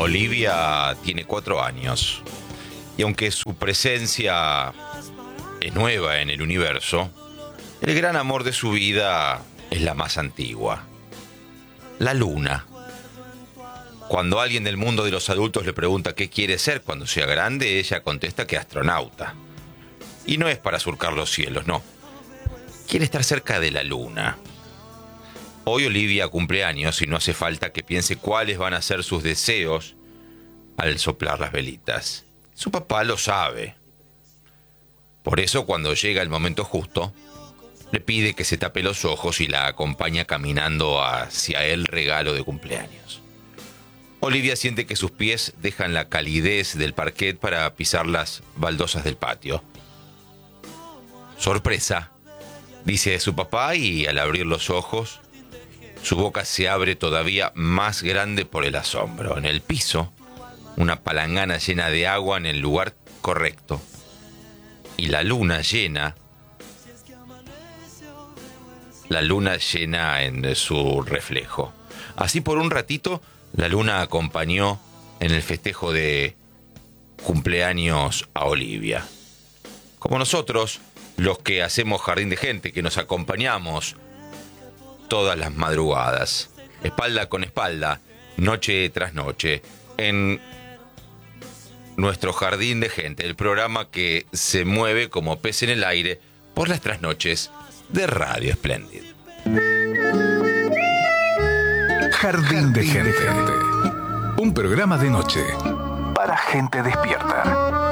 Olivia tiene 4 años y aunque su presencia es nueva en el universo, el gran amor de su vida es la más antigua, la luna. Cuando alguien del mundo de los adultos le pregunta qué quiere ser cuando sea grande, ella contesta que astronauta. Y no es para surcar los cielos, no. Quiere estar cerca de la luna. Hoy Olivia cumple años y no hace falta que piense cuáles van a ser sus deseos al soplar las velitas. Su papá lo sabe. Por eso, cuando llega el momento justo, le pide que se tape los ojos y la acompaña caminando hacia el regalo de cumpleaños. Olivia siente que sus pies dejan la calidez del parquet para pisar las baldosas del patio. ¡Sorpresa!, dice su papá, y al abrir los ojos, su boca se abre todavía más grande por el asombro. En el piso, una palangana llena de agua en el lugar correcto. Y la luna llena en su reflejo. Así por un ratito, la luna acompañó en el festejo de cumpleaños a Olivia. Como nosotros, los que hacemos Jardín de Gente, que nos acompañamos todas las madrugadas, espalda con espalda, noche tras noche, en nuestro Jardín de Gente, el programa que se mueve como pez en el aire por las trasnoches de Radio Espléndid. Jardín de Gente. Un programa de noche para gente despierta.